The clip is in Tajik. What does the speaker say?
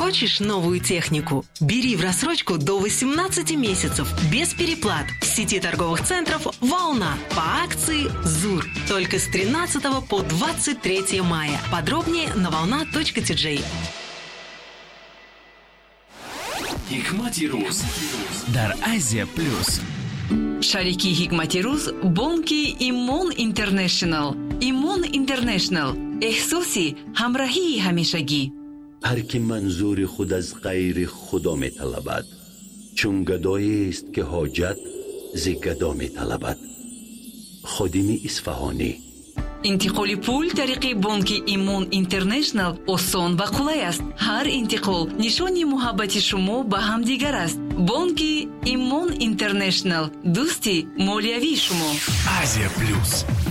Хочешь новую технику? Бери в рассрочку до 18 месяцев без переплат в сети торговых центров «Волна» по акции «ЗУР». Только с 13 по 23 мая. Подробнее на volna.tj. Хикмати Руз дар Азия Плюс. Шарики Хикмати Руз бонки Имон Интернешнл. Имон Интернешнл. احساسی همراهی همیشگی. هر که منظور خود از غیر خدا می طلبد، چون گدایی است که حاجت ز گدا می طلبد. خادم اصفهانی. انتقال پول طریق بانک ایمون اینترنشنل آسان و قلای است. هر انتقال نشانی محبت شما به همدیگر است. بانک ایمون اینترنشنل، دوستی مالیوی شما. Азия Плюс.